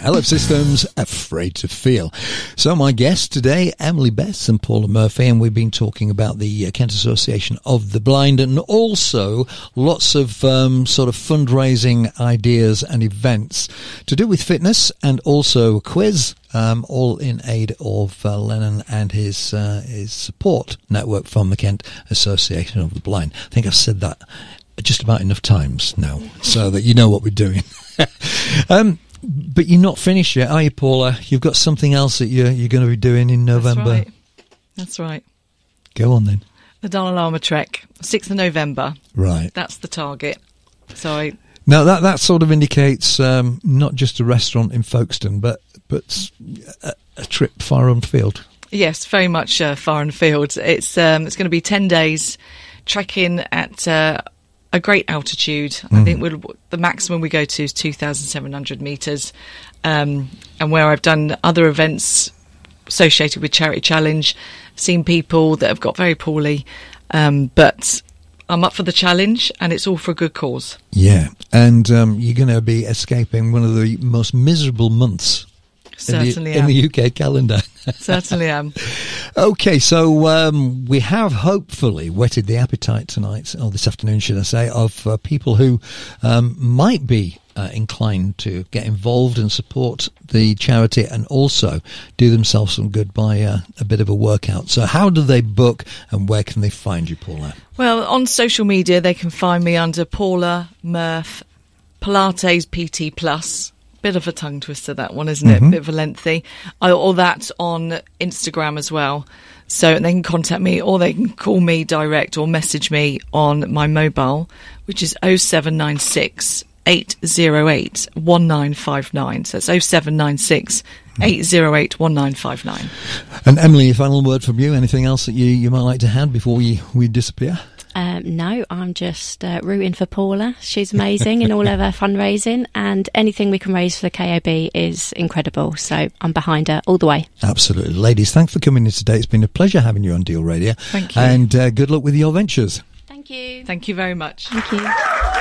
LF Systems, Afraid to Feel. So my guests today, Emily Bess and Paula Murphy, and we've been talking about the Kent Association of the Blind, and also lots of sort of fundraising ideas and events to do with fitness, and also a quiz, all in aid of Lennon and his support network from the Kent Association of the Blind. I think I've said that just about enough times now, so that you know what we're doing. But you're not finished yet, are you, Paula? You've got something else that you're going to be doing in November. That's right. Go on then. The Dalai Lama Trek, 6th of November. Right. That's the target. So now that sort of indicates not just a restaurant in Folkestone, but a trip far afield. Yes, very much far and field. It's going to be 10 days trekking at a great altitude. I think the maximum we go to is 2,700 metres. And where I've done other events associated with Charity Challenge, seen people that have got very poorly, but I'm up for the challenge, and it's all for a good cause. Yeah, and you're going to be escaping one of the most miserable months in the UK calendar. Certainly am. Okay, so we have hopefully whetted the appetite tonight, or this afternoon, should I say, of people who might be inclined to get involved and support the charity, and also do themselves some good by a bit of a workout. So how do they book, and where can they find you, Paula? Well, on social media they can find me under Paula Murph Pilates PT Plus. Bit of a tongue twister, that one, isn't it? Bit of a lengthy. Or that on Instagram as well. So they can contact me, or they can call me direct, or message me on my mobile, which is 0796 808 1959. So it's 0796 808 1959. And Emily, a final word from you. Anything else that you might like to add before we disappear? No, I'm just rooting for Paula. She's amazing in all of her fundraising, and anything we can raise for the KOB is incredible. So I'm behind her all the way. Absolutely. Ladies, thanks for coming in today. It's been a pleasure having you on Deal Radio. Thank you. And good luck with your ventures. Thank you. Thank you very much. Thank you.